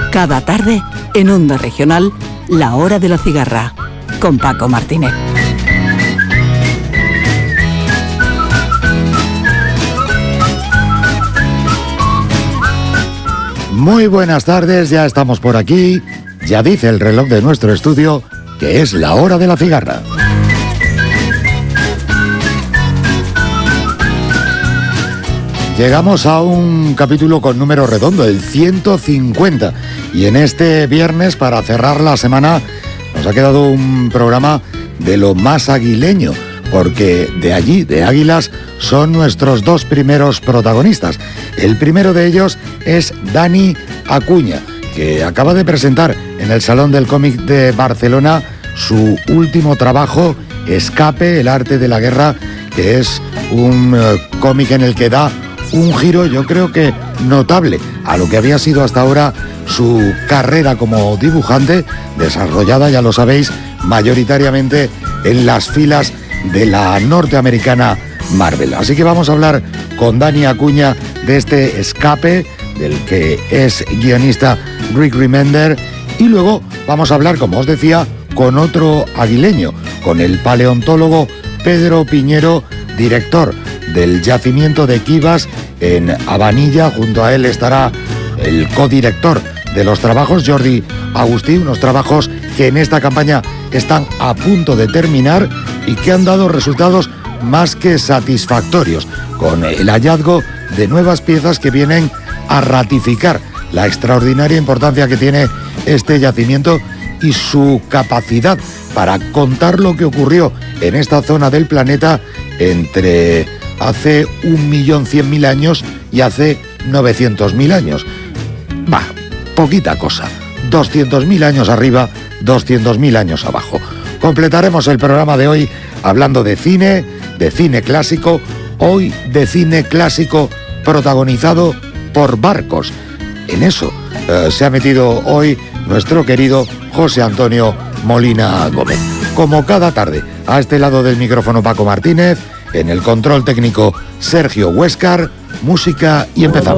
Cada tarde, en Onda Regional, La Hora de la Cigarra, con Paco Martínez. Muy buenas tardes, ya estamos por aquí. Ya dice el reloj de nuestro estudio que es la hora de la cigarra. Llegamos a un capítulo con número redondo, el 150. Y en este viernes, para cerrar la semana, nos ha quedado un programa de lo más aguileño, porque de allí, de Águilas, son nuestros dos primeros protagonistas. El primero de ellos es Dani Acuña, que acaba de presentar en el Salón del Cómic de Barcelona su último trabajo, Escape, el arte de la guerra, que es un cómic en el que da un giro, yo creo que notable, a lo que había sido hasta ahora su carrera como dibujante, desarrollada, ya lo sabéis, mayoritariamente en las filas de la norteamericana Marvel. Así que vamos a hablar con Dani Acuña de este Escape, del que es guionista Rick Remender, y luego vamos a hablar, como os decía, con otro aguileño, con el paleontólogo Pedro Piñero, director del yacimiento de Quivas en Abanilla. Junto a él estará el codirector de los trabajos, Jordi Agustí, unos trabajos que en esta campaña están a punto de terminar y que han dado resultados más que satisfactorios, con el hallazgo de nuevas piezas que vienen a ratificar la extraordinaria importancia que tiene este yacimiento y su capacidad para contar lo que ocurrió en esta zona del planeta entre hace 1.100.000 años y hace 900.000 años. Bah, poquita cosa. 200.000 años arriba, 200.000 años abajo. Completaremos el programa de hoy hablando de cine clásico, hoy de cine clásico protagonizado por barcos. En eso se ha metido hoy nuestro querido José Antonio Molina Gómez. Como cada tarde, a este lado del micrófono Paco Martínez, en el control técnico Sergio Huéscar, música y empezamos.